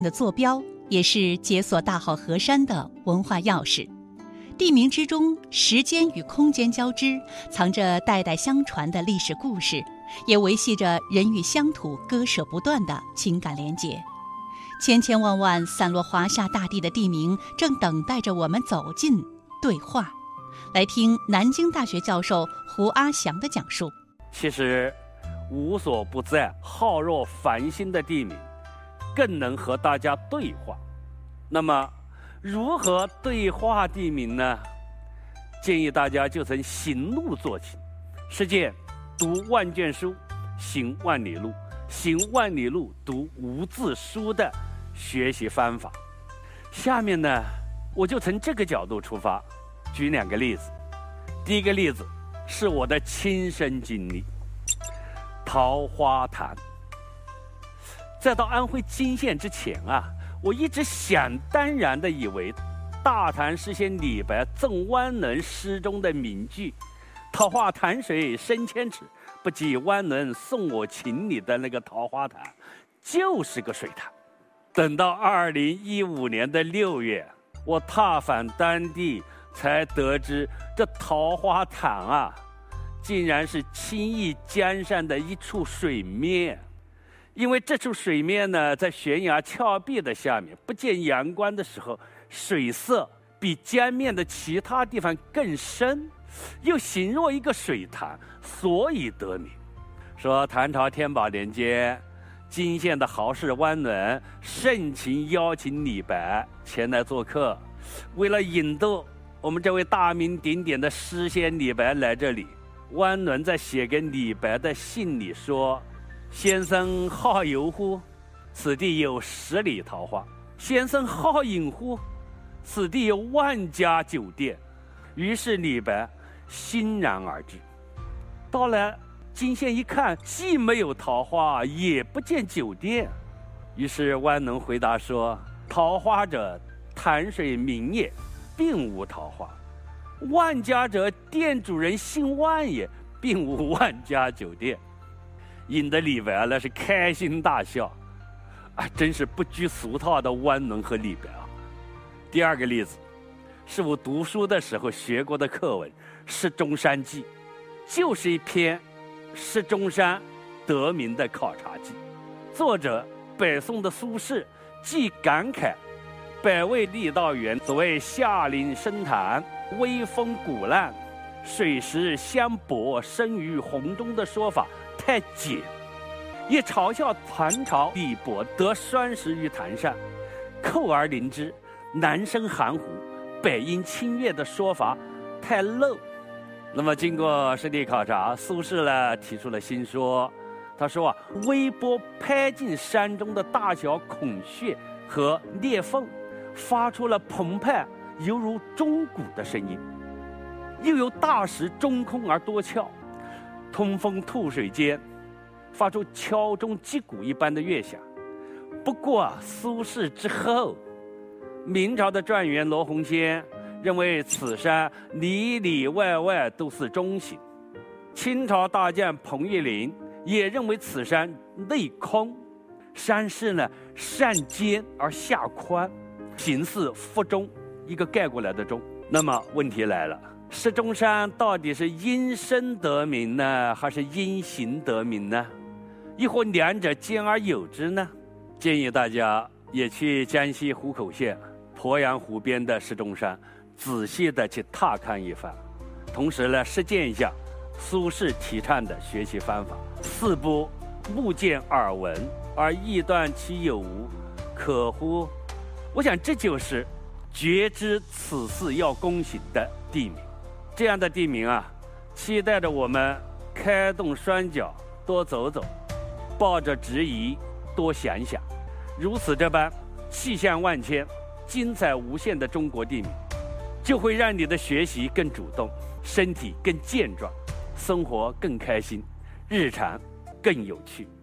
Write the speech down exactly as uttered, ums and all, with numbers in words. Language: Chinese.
的坐标，也是解锁大好河山的文化钥匙。地名之中，时间与空间交织，藏着代代相传的历史故事，也维系着人与乡土割舍不断的情感连结。千千万万散落华夏大地的地名，正等待着我们走进对话。来听南京大学教授胡阿祥的讲述。 其实无所不在、浩若繁星的地名，更能和大家对话。那么如何对话地名呢？建议大家就从行路做起。实践读万卷书，行万里路，行万里路读无字书的学习方法。下面呢，我就从这个角度出发，举两个例子。第一个例子是我的亲身经历，桃花潭。在到安徽泾县之前啊，我一直想当然地以为大潭是写李白《赠汪伦》诗中的名句“桃花潭水深千尺，不及汪伦送我情”里的那个桃花潭就是个水潭。等到二零一五年的六月，我踏访当地，才得知这桃花潭啊，竟然是青弋江上的一处水面。因为这处水面呢，在悬崖峭壁的下面，不见阳光的时候，水色比江面的其他地方更深，又形若一个水潭，所以得名。说唐朝天宝年间，泾县的豪士汪伦盛情邀请李白前来做客，为了引逗我们这位大名鼎鼎的诗仙李白来这里，汪伦在写给李白的信里说：“先生好游乎？此地有十里桃花。先生好饮乎？此地有万家酒店。”于是李白欣然而至。到了泾县一看，既没有桃花，也不见酒店。于是汪伦回答说：“桃花者，潭水名也，并无桃花；万家者，店主人姓万也，并无万家酒店。”引得李白那是开心大笑，啊，真是不拘俗套的汪伦和李白啊。第二个例子，是我读书的时候学过的课文《诗中山记》，就是一篇诗中山得名的考察记。作者北宋的苏轼，既感慨百味郦道园所谓下临深潭，微风鼓浪，水石相搏，生于洪钟的说法太简，也嘲笑唐朝李博得双石于潭上，扣而临之，南生含糊，北应清月的说法太漏。那么经过实地考察，苏轼呢提出了新说。他说啊，微波拍进山中的大小孔穴和裂缝，发出了澎湃犹如钟鼓的声音，又有大石中空而多窍，通风吐水间，发出敲钟击鼓一般的乐响。不过啊，苏轼之后，明朝的状元罗洪先认为此山里里外外都是钟形，清朝大将彭玉麟也认为此山内空，山势呢上尖而下宽，形似覆钟，一个盖过来的钟。那么问题来了，石钟山到底是因声得名呢，还是因形得名呢？亦或两者兼而有之呢？建议大家也去江西湖口县鄱阳湖边的石钟山仔细的去踏看一番，同时呢实践一下苏轼提倡的学习方法：四不目见耳闻而臆断其有无，可乎？我想这就是觉知此事要躬行的地名。这样的地名啊，期待着我们开动双脚多走走，抱着质疑多想想。如此这般气象万千、精彩无限的中国地名，就会让你的学习更主动，身体更健壮，生活更开心，日常更有趣。